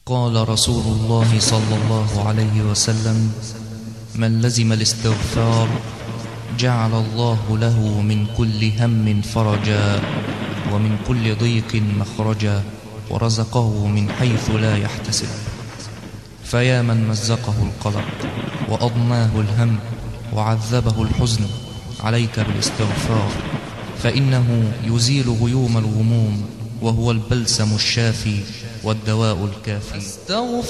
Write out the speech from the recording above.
قال رسول الله صلى الله عليه وسلم: من لزم الاستغفار جعل الله له من كل هم فرجا ومن كل ضيق مخرجا ورزقه من حيث لا يحتسب. فيا من مزقه القلق وأضناه الهم وعذبه الحزن، عليك بالاستغفار، فإنه يزيل غيوم الغموم، وهو البلسم الشافي والدواء الكافي.